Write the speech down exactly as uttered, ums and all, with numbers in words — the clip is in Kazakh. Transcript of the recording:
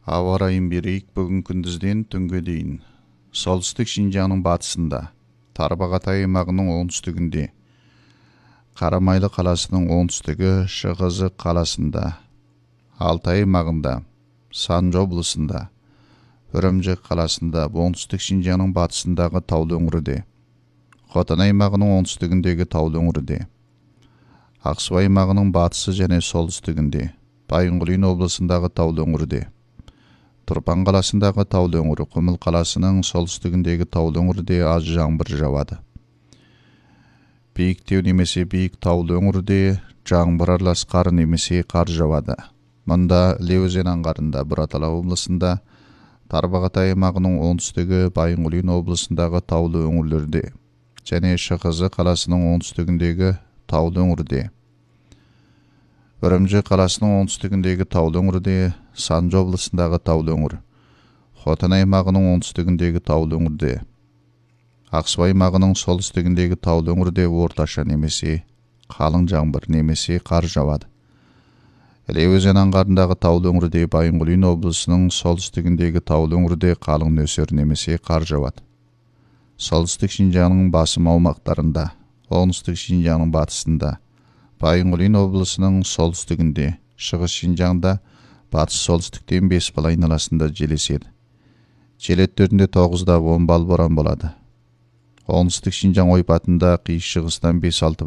Ауа райын берейік бүгін күндізден түнге дейін. Солтүстік Шинжаңның батысында, Тарбағатай аймағының оңтүстігінде, Қарамайлы қаласының оңтүстігі, шығысы қаласында, Алтай аймағында, Санжы облысында, Үрімжі қаласында, оңтүстік Шинжаңның батысындағы таулы өңірде, Хотан аймағының оңтүстігіндегі таулы өңірде, Ақсу аймағының батысы және солтүстігінде, Байынқұлин облысындағы таулы өңірде, Тұрпан қаласындағы таулы өңірі, Құмыл қаласының солтүстігіндегі таулы өңірде аз жаңбыр жауады. Биіктеу немесе биік таулы өңірде жаңбыр аралас қар немесе қар жауады. Мұнда Іле өзен аңғарында, Бұратала облысында, Тарбағатай аймағының оңтүстігі, Байынқұлин облысындағы таулы өңірлерде және Шығысы қаласының оңтүстігіндегі таулы өңірде, Үрімжі қаласының оңтүстігіндегі таулы өңірде, Санжы облысындағы таулы өңір, Хотан аймағының оңтүстігіндегі таулы өңірде, Ақсу аймағының солтүстігіндегі таулы өңірде орташа немесе қалың жаңбыр немесе қар жауады. Іле өзен аңғарындағы таулы өңірде, Байынқұлин облысының солтүстігіндегі таулы өңірде қалың нөсер немесе қар жауады. Солтүстік Шинжаңның басым аумақтарында, оңтүстік Шинжаңның батысында, Байынқұлин облысының солтүстігінде, шығыс Шинжаңда батыс солтүстіктен бес бал айналасында жел еседі. Жел екпіні тоғыздан он бал боран болады. Оңтүстік Шинжаң ойпатында қиыс шығыстан бес алты